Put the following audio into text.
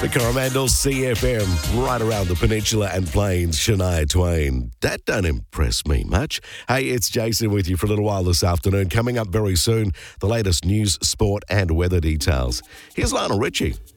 The Coromandel CFM, right around the peninsula and plains, Shania Twain. That don't impress me much. Hey, it's Jason with you for a little while this afternoon. Coming up very soon, the latest news, sport and weather details. Here's Lionel Richie.